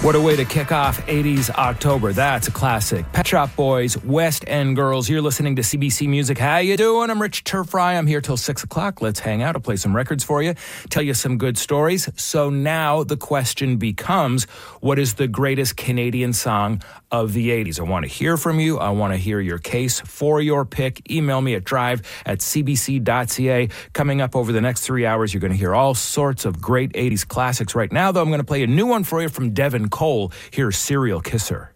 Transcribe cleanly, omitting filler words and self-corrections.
What a way to kick off 80s October. That's a classic. Pet Shop Boys, West End Girls. You're listening to CBC Music. How you doing? I'm Rich Turfry. I'm here till 6 o'clock. Let's hang out. I'll play some records for you, tell you some good stories. So now the question becomes, what is the greatest Canadian song of the 80s? I want to hear from you. I want to hear your case for your pick. Email me at drive@cbc.ca. Coming up over the next 3 hours, you're going to hear all sorts of great 80s classics. Right now, though, I'm going to play a new one for you from Devin Cole. Here's Serial Kisser.